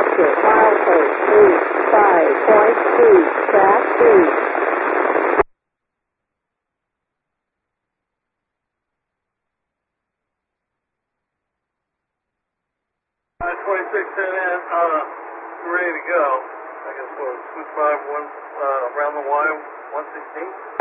departure, milepost 85.2, track 2. 26 in, we're ready to go. I guess we'll switch by one around the Y 116.